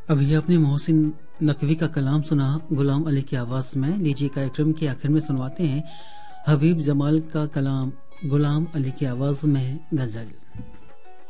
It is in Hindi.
अभी आपने मोहसिन नकवी का कलाम सुना गुलाम अली की आवाज में। लीजिए कार्यक्रम के आखिर में सुनवाते हैं हबीब जमाल का कलाम गुलाम अली की आवाज में गजल।